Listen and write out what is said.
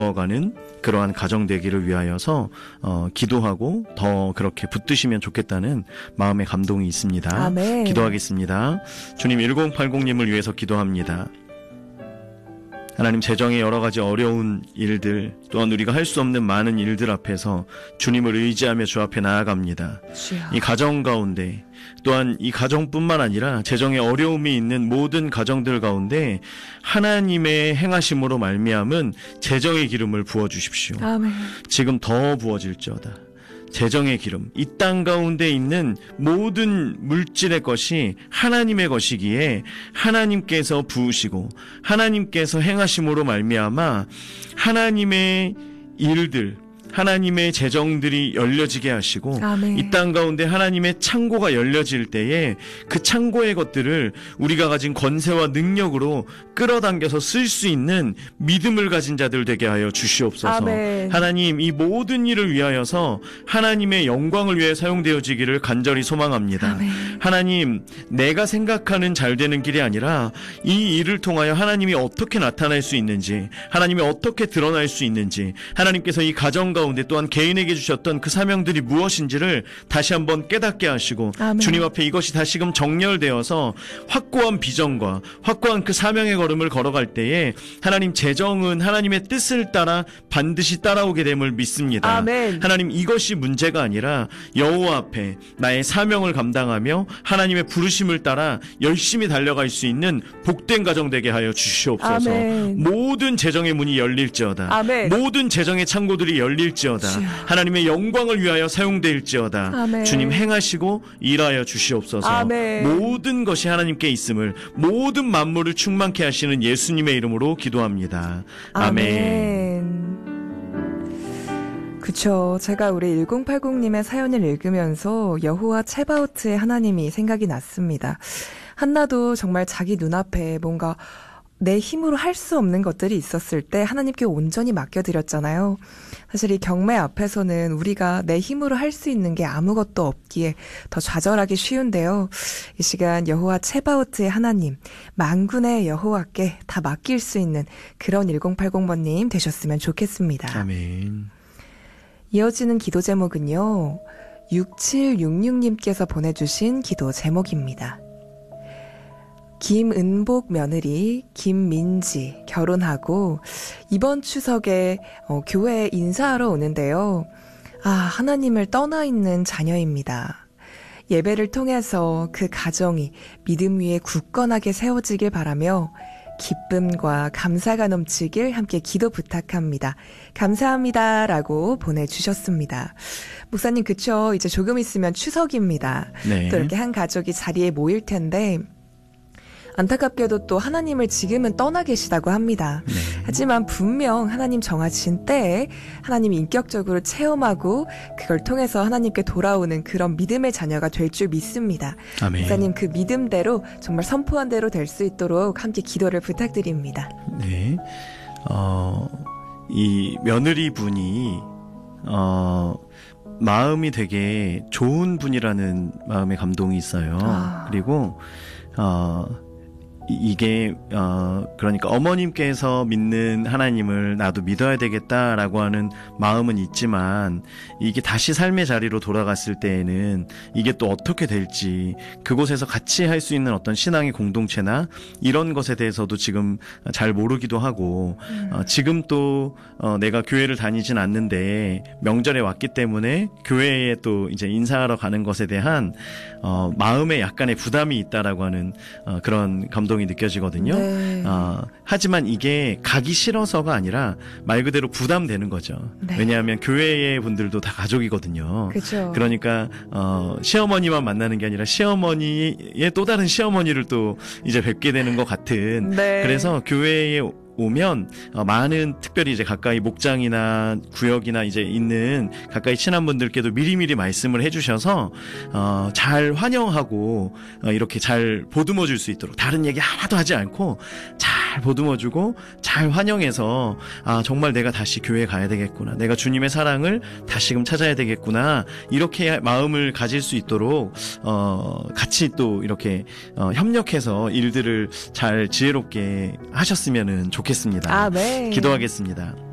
가는 그러한 가정 되기를 위하여서 기도하고 더 그렇게 붙드시면 좋겠다는 마음의 감동이 있습니다. 아멘. 기도하겠습니다. 주님, 1080님을 위해서 기도합니다. 하나님, 재정의 여러 가지 어려운 일들, 또한 우리가 할 수 없는 많은 일들 앞에서 주님을 의지하며 주 앞에 나아갑니다. 주여. 이 가정 가운데, 또한 이 가정뿐만 아니라 재정의 어려움이 있는 모든 가정들 가운데 하나님의 행하심으로 말미암은 재정의 기름을 부어주십시오. 아멘. 지금 더 부어질지어다. 재정의 기름, 이 땅 가운데 있는 모든 물질의 것이 하나님의 것이기에 하나님께서 부으시고 하나님께서 행하심으로 말미암아 하나님의 일들, 하나님의 재정들이 열려지게 하시고 아멘. 이 땅 가운데 하나님의 창고가 열려질 때에 그 창고의 것들을 우리가 가진 권세와 능력으로 끌어당겨서 쓸 수 있는 믿음을 가진 자들 되게 하여 주시옵소서. 아멘. 하나님, 이 모든 일을 위하여서 하나님의 영광을 위해 사용되어지기를 간절히 소망합니다. 아멘. 하나님, 내가 생각하는 잘 되는 길이 아니라 이 일을 통하여 하나님이 어떻게 나타날 수 있는지, 하나님이 어떻게 드러날 수 있는지, 하나님께서 이 가정 가운데 또한 개인에게 주셨던 그 사명들이 무엇인지를 다시 한번 깨닫게 하시고 아멘. 주님 앞에 이것이 다시금 정렬되어서 확고한 비전과 확고한 그 사명의 걸음을 걸어갈 때에 하나님, 재정은 하나님의 뜻을 따라 반드시 따라오게 됨을 믿습니다. 아멘. 하나님, 이것이 문제가 아니라 여호와 앞에 나의 사명을 감당하며 하나님의 부르심을 따라 열심히 달려갈 수 있는 복된 가정 되게 하여 주시옵소서. 아멘. 모든 재정의 문이 열릴지어다. 아멘. 모든 재정의 창고들이 열릴지어다. 주여. 하나님의 영광을 위하여 사용될지어다. 아멘. 주님, 행하시고 일하여 주시옵소서. 아멘. 모든 것이 하나님께 있음을, 모든 만물을 충만케 하시는 예수님의 이름으로 기도합니다. 아멘. 그쵸. 제가 우리 1080님의 사연을 읽으면서 여호와 체바오트의 하나님이 생각이 났습니다. 한나도 정말 자기 눈앞에 뭔가 내 힘으로 할 수 없는 것들이 있었을 때 하나님께 온전히 맡겨드렸잖아요. 사실 이 경매 앞에서는 우리가 내 힘으로 할 수 있는 게 아무것도 없기에 더 좌절하기 쉬운데요. 이 시간 여호와 체바오트의 하나님, 만군의 여호와께 다 맡길 수 있는 그런 1080번님 되셨으면 좋겠습니다. 아멘. 이어지는 기도 제목은요, 6766님께서 보내주신 기도 제목입니다. 김은복 며느리 김민지 결혼하고 이번 추석에 교회에 인사하러 오는데요. 하나님을 떠나 있는 자녀입니다. 예배를 통해서 그 가정이 믿음 위에 굳건하게 세워지길 바라며 기쁨과 감사가 넘치길 함께 기도 부탁합니다. 감사합니다. 라고 보내주셨습니다. 목사님, 그쵸? 이제 조금 있으면 추석입니다. 네. 또 이렇게 한 가족이 자리에 모일 텐데 안타깝게도 또 하나님을 지금은 떠나 계시다고 합니다. 네. 하지만 분명 하나님 정하신 때에 하나님이 인격적으로 체험하고 그걸 통해서 하나님께 돌아오는 그런 믿음의 자녀가 될 줄 믿습니다. 아멘. 목사님, 그 믿음대로 정말 선포한 대로 될 수 있도록 함께 기도를 부탁드립니다. 네. 이 며느리 분이 마음이 되게 좋은 분이라는 마음의 감동이 있어요. 그리고 이게 그러니까 어머님께서 믿는 하나님을 나도 믿어야 되겠다라고 하는 마음은 있지만 이게 다시 삶의 자리로 돌아갔을 때에는 이게 또 어떻게 될지, 그곳에서 같이 할 수 있는 어떤 신앙의 공동체나 이런 것에 대해서도 지금 잘 모르기도 하고 지금 또 내가 교회를 다니진 않는데 명절에 왔기 때문에 교회에 또 이제 인사하러 가는 것에 대한 마음에 약간의 부담이 있다라고 하는 그런 감동이 느껴지거든요. 네. 하지만 이게 가기 싫어서가 아니라 말 그대로 부담되는 거죠. 네. 왜냐하면 교회의 분들도 다 가족이거든요. 그렇죠. 그러니까 시어머니만 만나는 게 아니라 시어머니의 또 다른 시어머니를 또 이제 뵙게 되는 것 같은. 네. 그래서 교회에 오면 많은, 특별히 이제 가까이 목장이나 구역이나 이제 있는 가까이 친한 분들께도 미리미리 말씀을 해주셔서 잘 환영하고 이렇게 잘 보듬어 줄 수 있도록, 다른 얘기 하나도 하지 않고 잘 보듬어 주고 잘 환영해서 정말 내가 다시 교회에 가야 되겠구나, 내가 주님의 사랑을 다시금 찾아야 되겠구나, 이렇게 마음을 가질 수 있도록 같이 또 이렇게 협력해서 일들을 잘 지혜롭게 하셨으면은 좋겠습니다. 네. 기도하겠습니다.